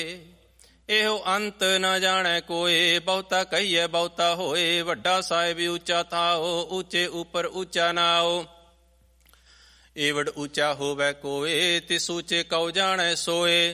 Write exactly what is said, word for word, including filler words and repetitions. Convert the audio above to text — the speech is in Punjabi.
ਇਹੋ ਅੰਤ ਨਾ ਜਾਣੈ ਕੋਏ, ਬਹੁਤਾ ਕਹੀਏ ਬਹੁਤਾ ਹੋਏ। ਵੱਡਾ ਸਾਹਿਬ ਉੱਚਾ ਥਾਓ, ਉੱਚੇ ਉੱਪਰ ਉੱਚਾ ਨਾਓ। ਏਵੜ ਉੱਚਾ ਹੋਵੈ ਕੋਏ, ਤਿਸ ਉੱਚੇ ਕਉ ਜਾਣੈ ਸੋਏ।